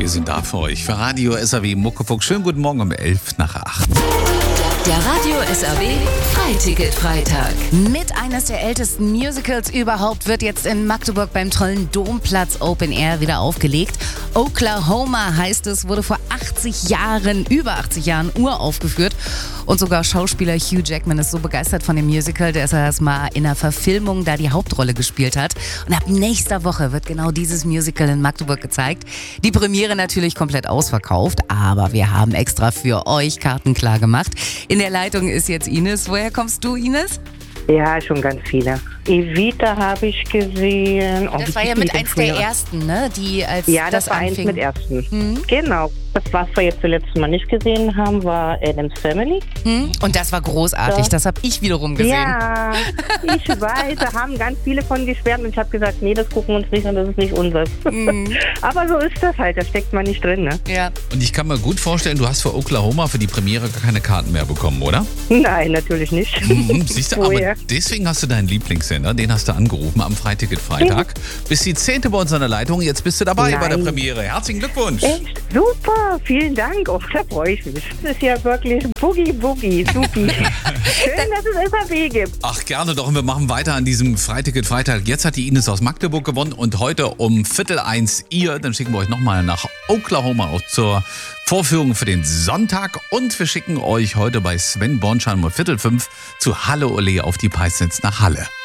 Wir sind da für euch. Für Radio SAW Muckefuck. Schönen guten Morgen um 7:55. Der Radio SAW Freiticket-Freitag. Mit eines der ältesten Musicals überhaupt wird jetzt in Magdeburg beim tollen Domplatz Open Air wieder aufgelegt. Oklahoma heißt es, wurde vor über 80 Jahren uraufgeführt. Und sogar Schauspieler Hugh Jackman ist so begeistert von dem Musical, dass er erstmal in einer Verfilmung da die Hauptrolle gespielt hat. Und ab nächster Woche wird genau dieses Musical in Magdeburg gezeigt. Die Premiere natürlich komplett ausverkauft, aber wir haben extra für euch Karten klar gemacht. In der Leitung ist jetzt Ines. Woher kommst du, Ines? Ja, schon ganz viele. Evita habe ich gesehen. Das war ja mit eins der ersten, ne? Die als ja, das war anfing. eins mit ersten. Genau. Das, was wir jetzt zuletzt mal nicht gesehen haben, war Addams Family. Und das war großartig. Das habe ich wiederum gesehen. Ja, ich weiß. Da haben ganz viele von geschwärmt und ich habe gesagt, nee, das gucken wir uns nicht an, das ist nicht unseres. Aber so ist das halt, da steckt man nicht drin, ne? Ja. Und ich kann mir gut vorstellen, du hast für Oklahoma für die Premiere gar keine Karten mehr bekommen, oder? Nein, natürlich nicht. Siehst du, aber deswegen hast du deinen Lieblingssender, den hast du angerufen am Freiticket-Freitag. Bist die 10. bei uns an der Leitung, jetzt bist du dabei bei der Premiere. Herzlichen Glückwunsch. Echt? Super, vielen Dank. Oh, da freue ich mich. Das ist ja wirklich Boogie, supi. Schön, dass es SAW gibt. Ach, gerne doch. Und wir machen weiter an diesem Freiticket-Freitag. Jetzt hat die Ines aus Magdeburg gewonnen und heute um 12:45 ihr. Dann schicken wir euch nochmal nach Oklahoma auch zur Vorführung für den Sonntag. Und wir schicken euch heute bei Sven Bornschein um 4:45 zu Halle Ole auf die Peisnitz nach Halle.